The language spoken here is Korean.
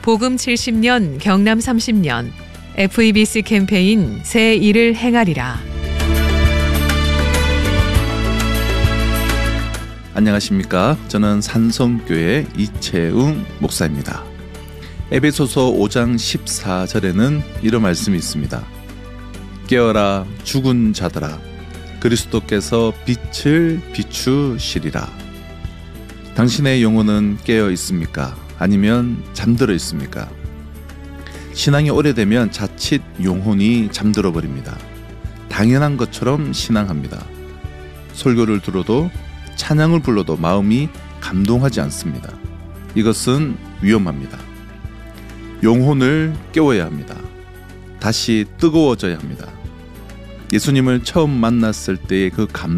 복음 70년 경남 30년 FEBC 캠페인 새 일을 행하리라. 안녕하십니까? 저는 산성교회 이채웅 목사입니다. 에베소서 5장 14절에는 이런 말씀이 있습니다. 깨어라 죽은 자들아, 그리스도께서 빛을 비추시리라. 당신의 영혼은 깨어 있습니까? 아니면 잠들어 있습니까? 신앙이 오래되면 자칫 영혼이 잠들어 버립니다. 당연한 것처럼 신앙합니다. 설교를 들어도 찬양을 불러도 마음이 감동하지 않습니다. 이것은 위험합니다. 영혼을 깨워야 합니다. 다시 뜨거워져야 합니다. 예수님을 처음 만났을 때의 그 감동,